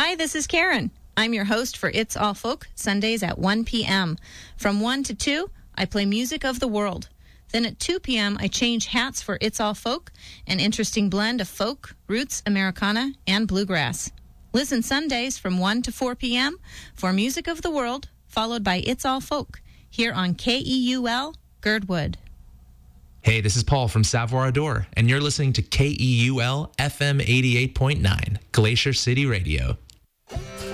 Hi, this is Karen. I'm your host for It's All Folk, Sundays at 1 p.m. From 1 to 2, I play music of the world. Then at 2 p.m., I change hats for It's All Folk, an interesting blend of folk, roots, Americana, and bluegrass. Listen Sundays from 1 to 4 p.m. for Music of the World, followed by It's All Folk, here on KEUL, Girdwood. Hey, this is Paul from Savoir Adore, and you're listening to KEUL FM 88.9, Glacier City Radio.